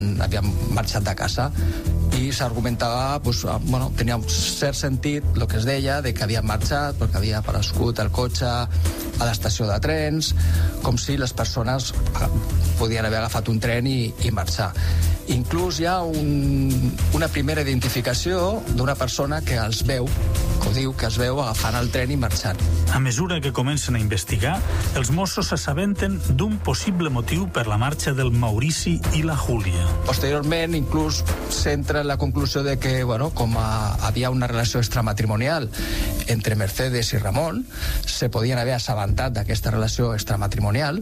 havien marxat de casa, i s'argumentava, tenia un cert sentit el que es deia de que havien marxat perquè havia aparegut el cotxe a l'estació de trens, com si les persones podien haver agafat un tren i marxar. Inclús hi ha una primera identificació d'una persona que els veu, que ho diu, que els veu agafant el tren i marxant. A mesura que comencen a investigar, els Mossos s'assabenten d'un possible motiu per la marxa del Maurici i la Júlia. Posteriorment, inclús s'entra en la conclusió de que, com havia una relació extramatrimonial entre Mercedes i Ramon, se podien haver assabentat d'aquesta relació extramatrimonial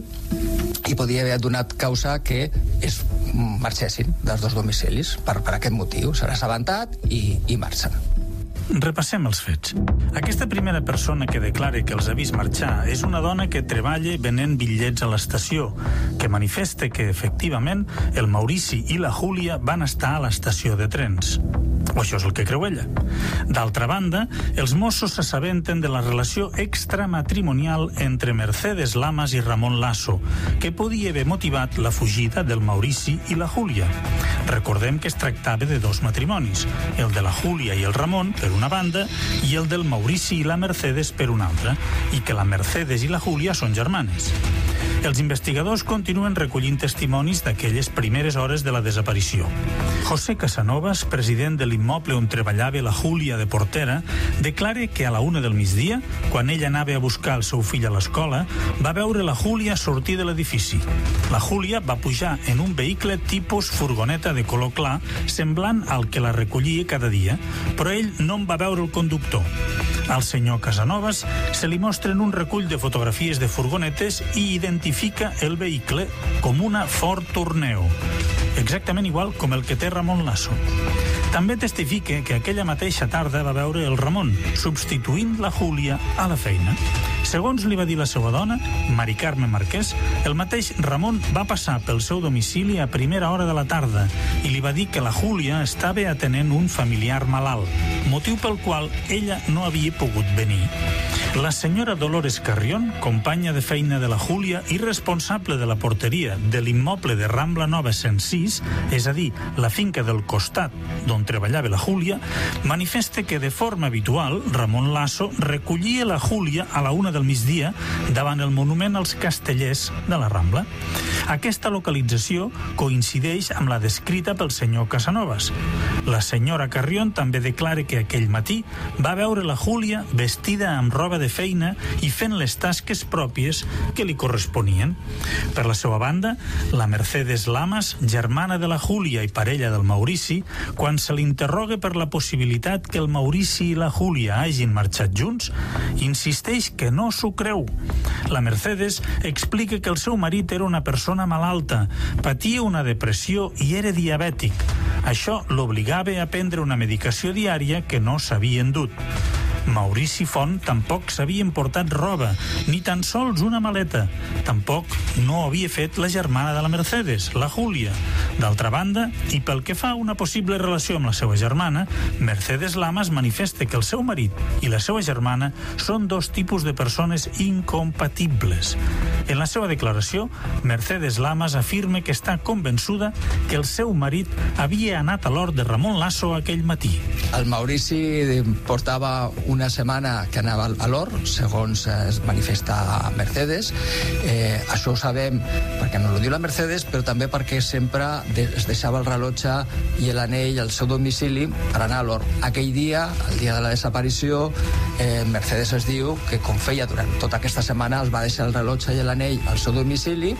i podia haver donat causa que es marxessin dels dos domicilis per aquest motiu. S'han assabentat i marxen. Repassem els fets. Aquesta primera persona que declara que els ha vist marxar és una dona que treballa venent bitllets a l'estació, que manifesta que, efectivament, el Maurici i la Júlia van estar a l'estació de trens. O això és el que creu ella. D'altra banda, els Mossos s'assabenten de la relació extramatrimonial entre Mercedes Lamas i Ramon Lasso, que podia haver motivat la fugida del Maurici i la Júlia. Recordem que es tractava de dos matrimonis, el de la Júlia i el Ramon, per una banda, i el del Maurici i la Mercedes per una altra, i que la Mercedes i la Júlia són germanes. Els investigadors continuen recollint testimonis d'aquelles primeres hores de la desaparició. José Casanovas, president de l'immoble on treballava la Júlia de portera, declara que a la 1 del migdia, quan ella anava a buscar el seu fill a l'escola, va veure la Júlia sortir de l'edifici. La Júlia va pujar en un vehicle tipus furgoneta de color clar, semblant al que la recollia cada dia, però ell no en va veure el conductor. Al senyor Casanovas se li mostren un recull de fotografies de furgonetes i identifica el vehicle com una Ford Tourneo, exactament igual com el que té Ramon Lasso. També testifica que aquella mateixa tarda va veure el Ramon, substituint la Júlia a la feina. Segons li va dir la seva dona, Mari Carme Marquès, el mateix Ramon va passar pel seu domicili a primera hora de la tarda i li va dir que la Júlia estava atenent un familiar malalt, motiu pel qual ella no havia pogut venir. La senyora Dolores Carrión, companya de feina de la Júlia i responsable de la porteria de l'immoble de Rambla Nova 106, és a dir, la finca del costat d'on treballava la Júlia, manifesta que de forma habitual Ramon Lasso recollia la Júlia a la 1 del migdia davant el monument als Castellers de la Rambla. Aquesta localització coincideix amb la descrita pel senyor Casanovas. La senyora Carrión també declara que aquell matí va veure la Júlia vestida amb roba de feina i fent les tasques pròpies que li corresponien. Per la seva banda, la Mercedes Lamas, germana de la Júlia i parella del Maurici, quan se l'interroga per la possibilitat que el Maurici i la Júlia hagin marxat junts, insisteix que no s'ho creu. La Mercedes explica que el seu marit era una persona malalta, patia una depressió i era diabètic. Això l'obligava a prendre una medicació diària que no s'havia endut. Maurici Font tampoc s'havia emportat roba, ni tan sols una maleta. Tampoc no havia fet la germana de la Mercedes, la Júlia. D'altra banda, i pel que fa a una possible relació amb la seva germana, Mercedes Lamas manifesta que el seu marit i la seva germana són dos tipus de persones incompatibles. En la seva declaració, Mercedes Lamas afirma que està convençuda que el seu marit havia anat a l'hort de Ramon Lasso aquell matí. El Maurici portava una setmana que anava a l'hort, segons es manifesta Mercedes. Això ho sabem perquè no ho diu la Mercedes, però també perquè sempre es deixava el rellotge i l'anell al seu domicili per anar a l'hort. Aquell dia, el dia de la desaparició, Mercedes es diu que com feia durant tota aquesta setmana es va deixar el rellotge i l'anell al seu domicili,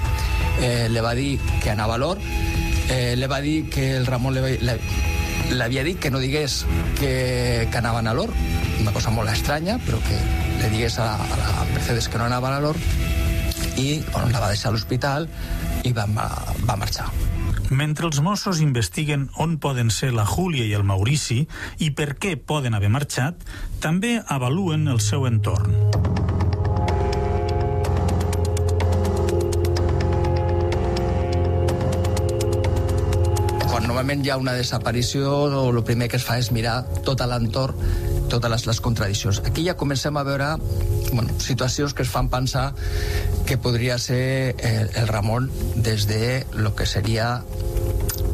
li va dir que anava a l'hort, li va dir que el Ramon l'havia dit que no digués que anaven a l'hort, una cosa molt estranya, però que li digués a la Mercedes que no anaven a l'hort, i la va deixar a l'hospital i va marxar. Mentre els Mossos investiguen on poden ser la Júlia i el Maurici i per què poden haver marxat, també avaluen el seu entorn. Quan normalment hi ha una desaparició, el primer que es fa és mirar tot l'entorn, totes les contradiccions. Aquí ja comencem a veure situacions que es fan pensar que podria ser el Ramon des de lo que seria